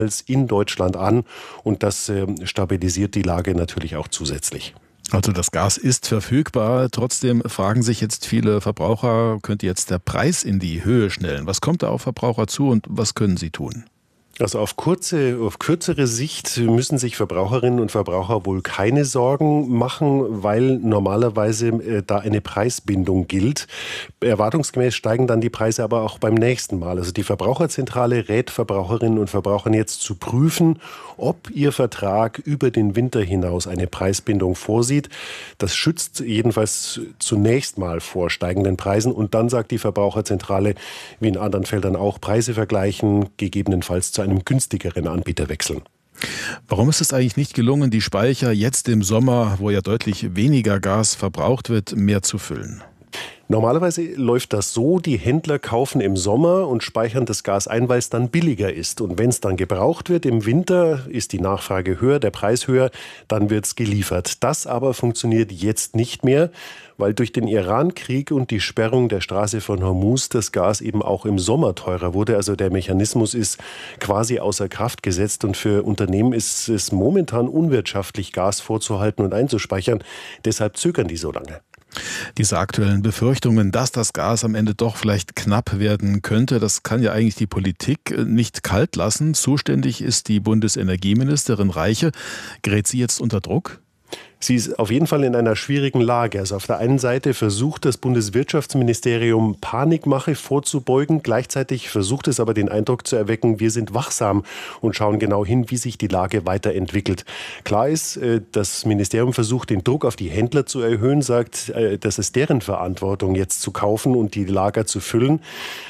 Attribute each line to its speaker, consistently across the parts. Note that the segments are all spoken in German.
Speaker 1: in Deutschland an und das stabilisiert die Lage natürlich auch zusätzlich.
Speaker 2: Also das Gas ist verfügbar, trotzdem fragen sich jetzt viele Verbraucher, könnte jetzt der Preis in die Höhe schnellen? Was kommt da auf Verbraucher zu und was können sie tun?
Speaker 1: Also auf kürzere Sicht müssen sich Verbraucherinnen und Verbraucher wohl keine Sorgen machen, weil normalerweise da eine Preisbindung gilt. Erwartungsgemäß steigen dann die Preise aber auch beim nächsten Mal. Also die Verbraucherzentrale rät Verbraucherinnen und Verbrauchern jetzt zu prüfen, ob ihr Vertrag über den Winter hinaus eine Preisbindung vorsieht. Das schützt jedenfalls zunächst mal vor steigenden Preisen. Und dann sagt die Verbraucherzentrale, wie in anderen Feldern auch, Preise vergleichen, gegebenenfalls zu einem günstigeren Anbieter wechseln.
Speaker 2: Warum ist es eigentlich nicht gelungen, die Speicher jetzt im Sommer, wo ja deutlich weniger Gas verbraucht wird, mehr zu füllen?
Speaker 1: Normalerweise läuft das so, die Händler kaufen im Sommer und speichern das Gas ein, weil es dann billiger ist. Und wenn es dann gebraucht wird im Winter, ist die Nachfrage höher, der Preis höher, dann wird es geliefert. Das aber funktioniert jetzt nicht mehr, weil durch den Iran-Krieg und die Sperrung der Straße von Hormuz das Gas eben auch im Sommer teurer wurde. Also der Mechanismus ist quasi außer Kraft gesetzt und für Unternehmen ist es momentan unwirtschaftlich, Gas vorzuhalten und einzuspeichern. Deshalb zögern die so lange.
Speaker 2: Diese aktuellen Befürchtungen, dass das Gas am Ende doch vielleicht knapp werden könnte, das kann ja eigentlich die Politik nicht kalt lassen. Zuständig ist die Bundesenergieministerin Reiche. Gerät sie jetzt unter Druck?
Speaker 1: Sie ist auf jeden Fall in einer schwierigen Lage. Also auf der einen Seite versucht das Bundeswirtschaftsministerium Panikmache vorzubeugen. Gleichzeitig versucht es aber den Eindruck zu erwecken, wir sind wachsam und schauen genau hin, wie sich die Lage weiterentwickelt. Klar ist, das Ministerium versucht, den Druck auf die Händler zu erhöhen, sagt, das ist deren Verantwortung, jetzt zu kaufen und die Lager zu füllen.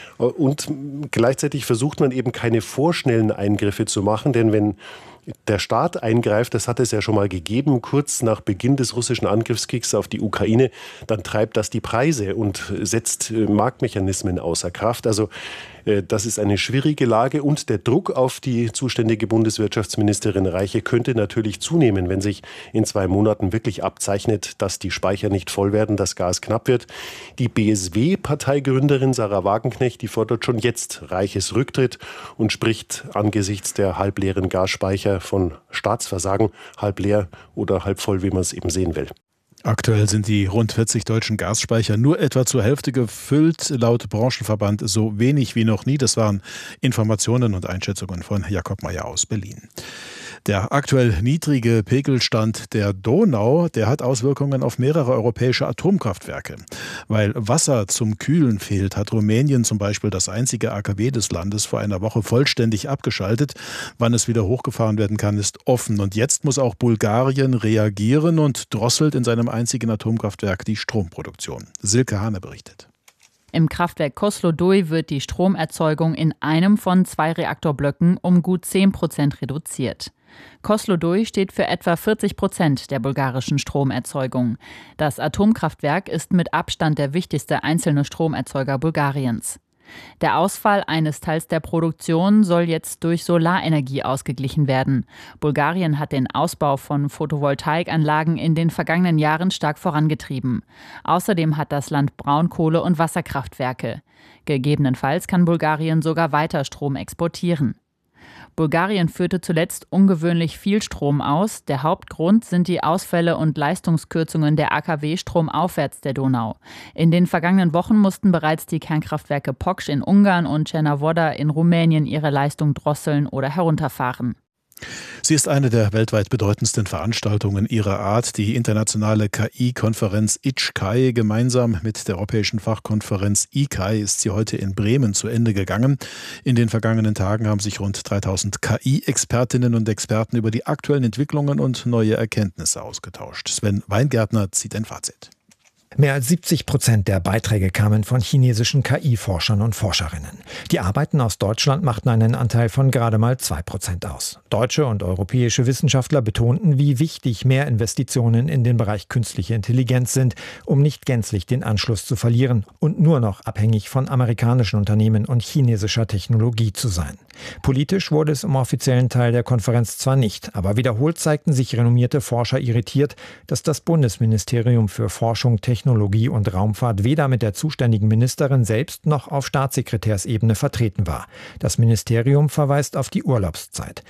Speaker 1: Und gleichzeitig versucht man eben keine vorschnellen Eingriffe zu machen, denn wenn der Staat eingreift, das hat es ja schon mal gegeben, kurz nach Beginn des russischen Angriffskriegs auf die Ukraine, dann treibt das die Preise und setzt Marktmechanismen außer Kraft. Also das ist eine schwierige Lage und der Druck auf die zuständige Bundeswirtschaftsministerin Reiche könnte natürlich zunehmen, wenn sich in 2 Monaten wirklich abzeichnet, dass die Speicher nicht voll werden, das Gas knapp wird. Die BSW-Parteigründerin Sarah Wagenknecht, die fordert schon jetzt Reiches Rücktritt und spricht angesichts der halbleeren Gasspeicher von Staatsversagen, halb leer oder halb voll, wie man es eben sehen will.
Speaker 2: Aktuell sind die rund 40 deutschen Gasspeicher nur etwa zur Hälfte gefüllt, laut Branchenverband so wenig wie noch nie. Das waren Informationen und Einschätzungen von Jakob Mayer aus Berlin. Der aktuell niedrige Pegelstand der Donau, der hat Auswirkungen auf mehrere europäische Atomkraftwerke. Weil Wasser zum Kühlen fehlt, hat Rumänien zum Beispiel das einzige AKW des Landes vor einer Woche vollständig abgeschaltet. Wann es wieder hochgefahren werden kann, ist offen. Und jetzt muss auch Bulgarien reagieren und drosselt in seinem einzigen Atomkraftwerk die Stromproduktion. Silke Hane berichtet.
Speaker 3: Im Kraftwerk Kozloduj wird die Stromerzeugung in einem von 2 Reaktorblöcken um gut 10% reduziert. Kozloduj steht für etwa 40% der bulgarischen Stromerzeugung. Das Atomkraftwerk ist mit Abstand der wichtigste einzelne Stromerzeuger Bulgariens. Der Ausfall eines Teils der Produktion soll jetzt durch Solarenergie ausgeglichen werden. Bulgarien hat den Ausbau von Photovoltaikanlagen in den vergangenen Jahren stark vorangetrieben. Außerdem hat das Land Braunkohle- und Wasserkraftwerke. Gegebenenfalls kann Bulgarien sogar weiter Strom exportieren. Bulgarien führte zuletzt ungewöhnlich viel Strom aus. Der Hauptgrund sind die Ausfälle und Leistungskürzungen der AKW stromaufwärts der Donau. In den vergangenen Wochen mussten bereits die Kernkraftwerke Poksh in Ungarn und Cernavodă in Rumänien ihre Leistung drosseln oder herunterfahren.
Speaker 2: Sie ist eine der weltweit bedeutendsten Veranstaltungen ihrer Art, die internationale KI-Konferenz ICHKAI. Gemeinsam mit der europäischen Fachkonferenz ICAI ist sie heute in Bremen zu Ende gegangen. In den vergangenen Tagen haben sich rund 3000 KI-Expertinnen und Experten über die aktuellen Entwicklungen und neue Erkenntnisse ausgetauscht. Sven Weingärtner zieht ein Fazit.
Speaker 4: Mehr als 70% der Beiträge kamen von chinesischen KI-Forschern und Forscherinnen. Die Arbeiten aus Deutschland machten einen Anteil von gerade mal 2% aus. Deutsche und europäische Wissenschaftler betonten, wie wichtig mehr Investitionen in den Bereich künstliche Intelligenz sind, um nicht gänzlich den Anschluss zu verlieren und nur noch abhängig von amerikanischen Unternehmen und chinesischer Technologie zu sein. Politisch wurde es im offiziellen Teil der Konferenz zwar nicht, aber wiederholt zeigten sich renommierte Forscher irritiert, dass das Bundesministerium für Forschung, Technologie Technologie und Raumfahrt weder mit der zuständigen Ministerin selbst noch auf Staatssekretärsebene vertreten war. Das Ministerium verweist auf die Urlaubszeit.